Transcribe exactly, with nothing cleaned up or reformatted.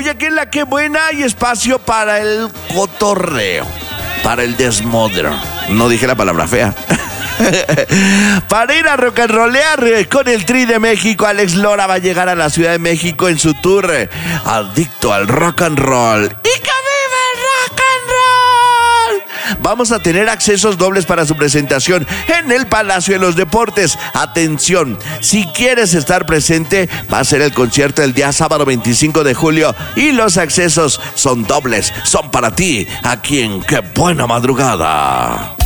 Hoy aquí en La Qué Buena hay espacio para el cotorreo, para el desmodro. No dije la palabra fea. Para ir a rock and rollear con el Tri de México, Alex Lora va a llegar a la Ciudad de México en su tour Adicto al Rock and Roll. ¡Y que viva el rock and roll! Vamos a tener accesos dobles para su presentación en el Palacio de los Deportes. Atención, si quieres estar presente, va a ser el concierto el día sábado veinticinco de julio y los accesos son dobles, son para ti, aquí en Qué Buena Madrugada.